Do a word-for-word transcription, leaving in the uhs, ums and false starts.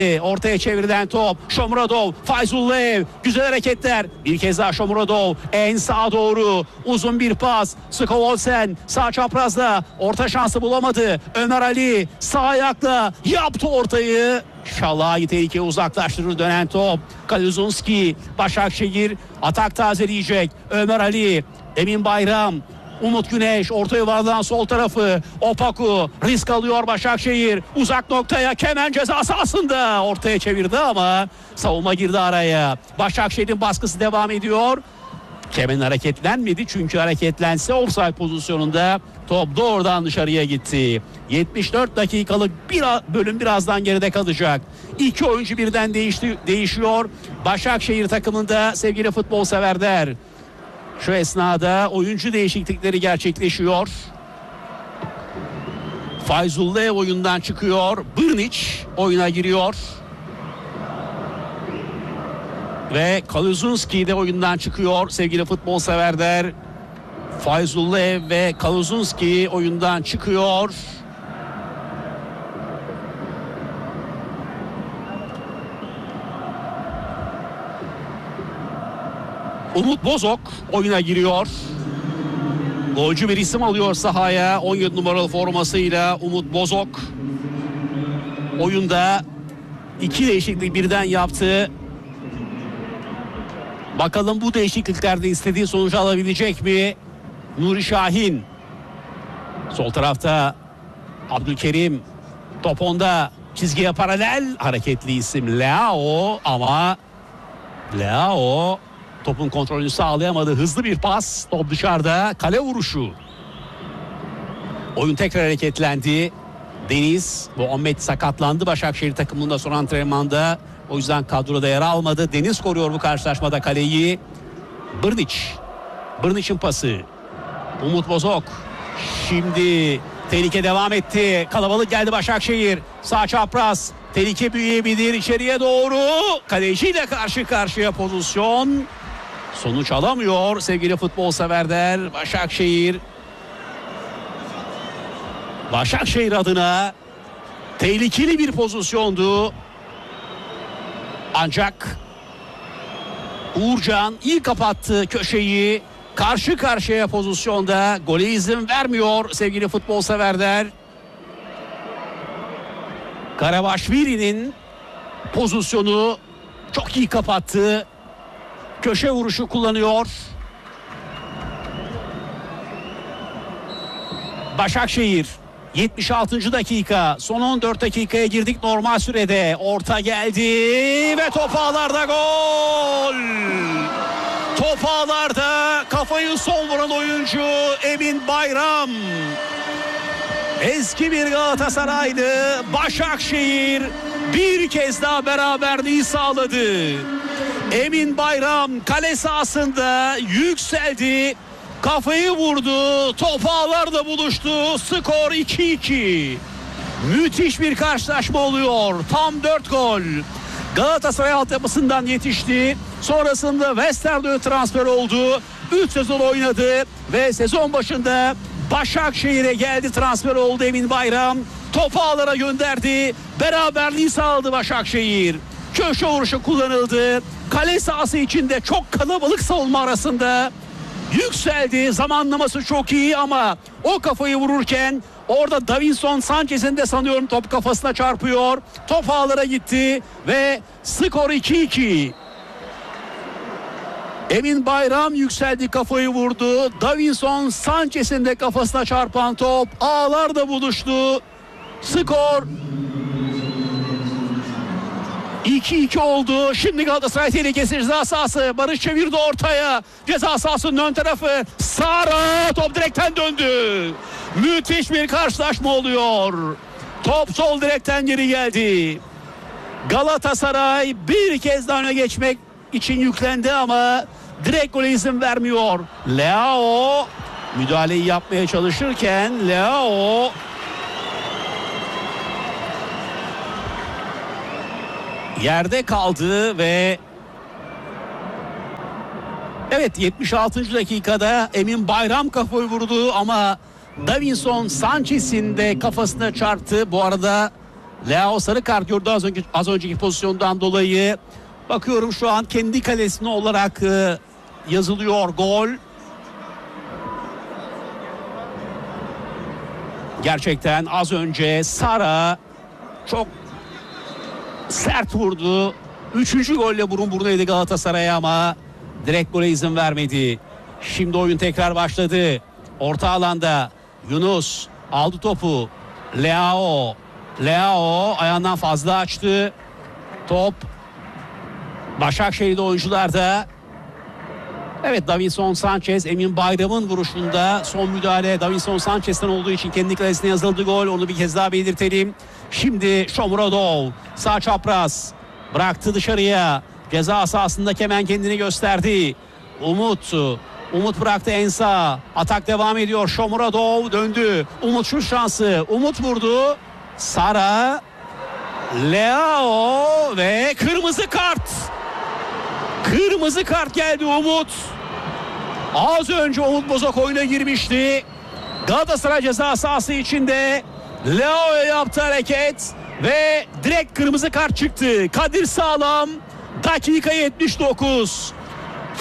Ortaya çevrilen top. Shomurodov, Fayzullayev. Güzel hareketler. Bir kez daha Shomurodov. En sağa doğru. Uzun bir pas. Skovolsen sağ çaprazda. Orta şansı bulamadı. Ömer Ali sağ ayakla yaptı ortayı. Şalai tehlikeye uzaklaştırır dönen top. Kaluzunski, Başakşehir atak tazeleyecek. Ömer Ali, Emin Bayram, Umut Güneş orta yuvarlağın sol tarafı. Opaku risk alıyor Başakşehir. Uzak noktaya, Kemen ceza sahasında ortaya çevirdi ama savunma girdi araya. Başakşehir'in baskısı devam ediyor. Kemen hareketlenmedi çünkü hareketlense offside pozisyonunda top doğrudan dışarıya gitti. yetmiş dört dakikalık bir bölüm birazdan geride kalacak. İki oyuncu birden değişti, değişiyor. Başakşehir takımında sevgili futbol severler. Şu esnada oyuncu değişiklikleri gerçekleşiyor. Fayzullayev oyundan çıkıyor. Brnic oyuna giriyor. Ve Kaluzunski de oyundan çıkıyor sevgili futbol severler. Fayzullayev ve Kaluzunski oyundan çıkıyor. Umut Bozok oyuna giriyor. Golcü bir isim alıyor sahaya. on yedi numaralı formasıyla Umut Bozok oyunda iki değişiklik birden yaptı. Bakalım bu değişikliklerde istediği sonucu alabilecek mi? Nuri Şahin. Sol tarafta Abdülkerim. Top onda, çizgiye paralel hareketli isim Leao ama Leao topun kontrolünü sağlayamadı. Hızlı bir pas. Top dışarıda. Kale vuruşu. Oyun tekrar hareketlendi. Deniz. Muhammed sakatlandı Başakşehir takımında son antrenmanda. O yüzden kadroda yer almadı. Deniz koruyor bu karşılaşmada kaleyi. Brnic. Brnic'in pası. Umut Bozok. Şimdi tehlike devam etti. Kalabalık geldi Başakşehir. Sağ çapraz. Tehlike büyüyebilir içeriye doğru. Kaleciyle karşı karşıya pozisyon. Sonuç alamıyor sevgili futbol severler. Başakşehir. Başakşehir adına tehlikeli bir pozisyondu. Ancak Uğurcan iyi kapattı köşeyi. Karşı karşıya pozisyonda gole izin vermiyor sevgili futbol severler. Karabaşvili'nin pozisyonu çok iyi kapattı. Köşe vuruşu kullanıyor. Başakşehir yetmiş altıncı dakika, son on dört dakikaya girdik normal sürede. Orta geldi ve top ağlarda gol. Top ağlarda, kafayı son vuran oyuncu Emin Bayram. Eski bir Galatasaraylı. Başakşehir bir kez daha beraberliği sağladı. Emin Bayram kale sahasında yükseldi. Kafayı vurdu. Top ağlarda buluştu. Skor iki iki. Müthiş bir karşılaşma oluyor. Tam dört gol. Galatasaray altyapısından yetişti. Sonrasında Westerlo'ya transfer oldu. üç sezon oynadı ve sezon başında Başakşehir'e geldi, transfer oldu Emin Bayram. Topu ağlara gönderdi. Beraberliği sağladı Başakşehir. Köşe vuruşu kullanıldı. Kale sahası içinde çok kalabalık savunma arasında yükseldi. Zamanlaması çok iyi ama o kafayı vururken orada Davinson Sanchez'in de sanıyorum top kafasına çarpıyor. Top ağlara gitti ve skor iki iki. Emin Bayram yükseldi, kafayı vurdu. Davinson Sanchez'in de kafasına çarpan top ağlarda buluştu. Skor iki iki oldu. Şimdi Galatasaray tehlikesi, ceza sahası. Barış çevirdi ortaya. Ceza sahasının ön tarafı. Sara, top direkten döndü. Müthiş bir karşılaşma oluyor. Top sol direkten geri geldi. Galatasaray bir kez daha öne geçmek için yüklendi ama direkt gole izin vermiyor. Leao müdahaleyi yapmaya çalışırken Leao yerde kaldı ve evet, yetmiş altıncı dakikada Emin Bayram kafayı vurdu ama Davinson Sanchez'in de kafasına çarptı. Bu arada Leao sarı kart gördü az, önce, az önceki pozisyondan dolayı. Bakıyorum şu an kendi kalesine olarak e, yazılıyor gol. Gerçekten az önce Sara çok sert vurdu. Üçüncü golle burun burnuydu Galatasaray'a ama direkt gole izin vermedi. Şimdi oyun tekrar başladı. Orta alanda Yunus aldı topu. Leao. Leao ayağından fazla açtı. Top Başakşehir'de oyuncularda. Evet, Davinson Sanchez, Emin Bayram'ın vuruşunda son müdahale Davinson Sanchez'ten olduğu için kendi kalesine yazıldı gol. Onu bir kez daha belirtelim. Şimdi Shomurodov sağ çapraz bıraktı dışarıya. Ceza sahasında hemen kendini gösterdi. Umut Umut bıraktı en sağ. Atak devam ediyor. Shomurodov döndü. Umut şu şansı. Umut vurdu. Sara, Leao ve kırmızı kart. Kırmızı kart geldi Umut. Az önce Umut Bozok oyuna girmişti. Galatasaray ceza sahası içinde Leao'ya yaptı hareket ve direkt kırmızı kart çıktı. Kadir Sağlam dakika yetmiş dokuz.